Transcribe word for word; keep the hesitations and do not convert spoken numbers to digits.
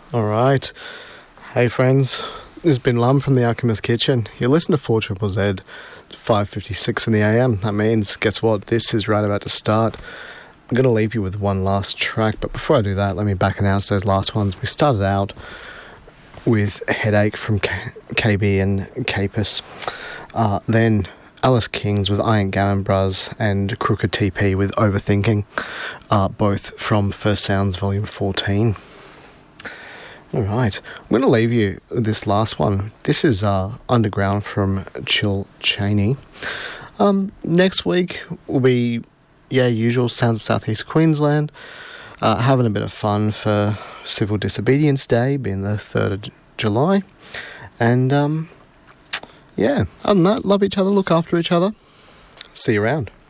Alright. Hey friends, this has been Lum from the Alchemist Kitchen. You listen to four Z Z Z, five fifty-six in the A M. That means, guess what, this is right about to start. I'm going to leave you with one last track, but before I do that, let me back announce those last ones. We started out with Headache from K- KB and Capus. Uh, then Alice Kings with I Ain't Gammon Bros and Crooked T P with Overthinking, uh, both from First Sounds Volume fourteen. Alright, I'm going to leave you with this last one. This is uh, Underground from Chill Cheney. Um, next week will be, yeah, usual Sounds of Southeast Queensland. Uh, having a bit of fun for Civil Disobedience Day, being the third of July. And, um, yeah, other than that, love each other, look after each other. See you around.